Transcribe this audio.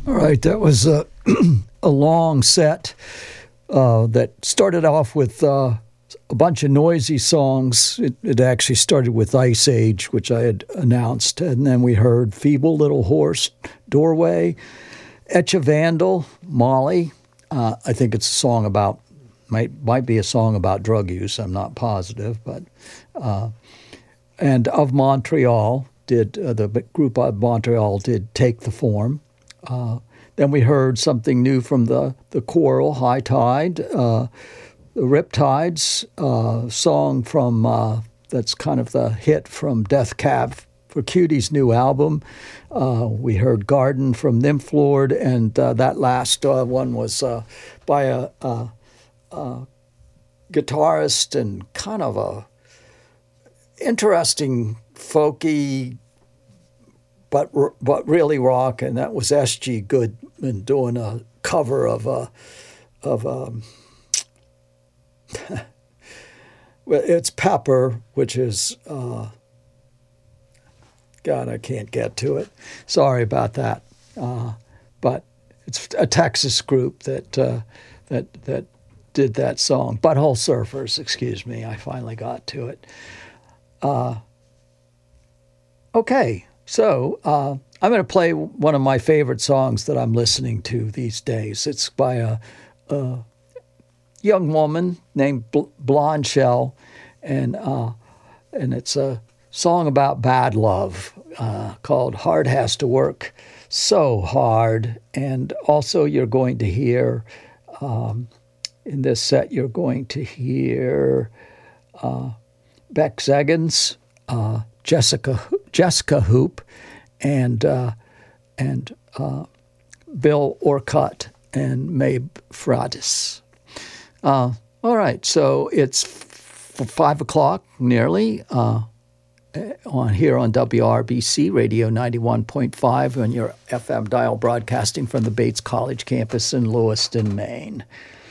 All right, that was a long set that started off with a bunch of noisy songs. It actually started with Ice Age, which I had announced, and then we heard Feeble Little Horse, Doorway, Etcha Vandal, Molly. I think it's a song about, might be a song about drug use, I'm not positive, but, and Of Montreal, the group of Montreal did Take the Form. Then we heard something new from the Quarrel, High Tide, the Riptides, song from that's kind of the hit from Death Cab for Cutie's new album. We heard Garden from Nymphlord, and that last one was by a guitarist and kind of a interesting folky but really rock, and that was S.G. Goodman doing a cover of it's Pepper, which is God, I can't get to it. Sorry about that, but it's a Texas group that did that song. Butthole Surfers, excuse me. I finally got to it. Okay. So I'm going to play one of my favorite songs that I'm listening to these days. It's by a young woman named Blonde Shell, and it's a song about bad love called Hard Has to Work So Hard. And also you're going to hear, in this set, you're going to hear Beck Zeggins, Jessica Hoop, and Bill Orcutt and Mabe Fratis. All right, so it's 5 o'clock nearly on WRBC Radio 91.5 on your FM dial, broadcasting from the Bates College campus in Lewiston, Maine.